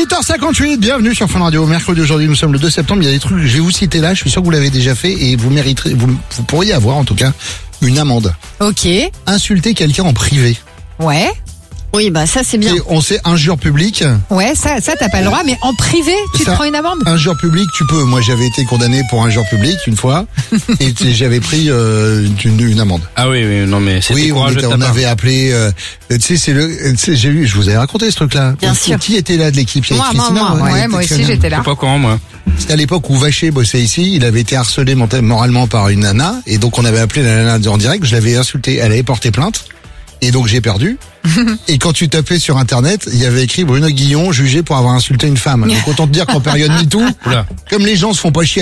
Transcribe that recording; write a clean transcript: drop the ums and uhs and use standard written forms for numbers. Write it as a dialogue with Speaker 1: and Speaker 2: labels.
Speaker 1: 8h58, bienvenue sur Fun Radio. Mercredi aujourd'hui, nous sommes le 2 septembre. Il y a des trucs, je vais vous citer là, je suis sûr que vous l'avez déjà fait et vous mériterez, vous pourriez avoir en tout cas une amende.
Speaker 2: Ok.
Speaker 1: Insulter quelqu'un en privé.
Speaker 2: Ouais. Oui, bah ça c'est bien.
Speaker 1: Et on sait injure publique.
Speaker 2: Ouais, ça t'as pas le droit, mais en privé, tu te prends une amende.
Speaker 1: Injure publique, tu peux. Moi, j'avais été condamné pour injure publique une fois et j'avais pris une amende.
Speaker 3: Ah oui, non mais c'était
Speaker 1: oui,
Speaker 3: courageux de ta
Speaker 1: on
Speaker 3: part.
Speaker 1: avait appelé. Tu sais, j'ai vu, je vous avais raconté ce truc-là.
Speaker 2: Bien sûr.
Speaker 1: Qui était là de l'équipe? Il y avait Christina,
Speaker 2: Ouais, moi aussi j'étais
Speaker 3: Je
Speaker 2: là.
Speaker 3: suis pas au courant, moi.
Speaker 1: C'était à l'époque où Vacher bossait ici. Il avait été harcelé moralement par une nana et donc on avait appelé la nana en direct. Je l'avais insulté. Elle avait porté plainte. Et donc j'ai perdu. Et quand tu tapais sur internet, il y avait écrit Bruno Guillon jugé pour avoir insulté une femme. Donc autant te dire qu'en période MeToo, comme les gens se font pas chier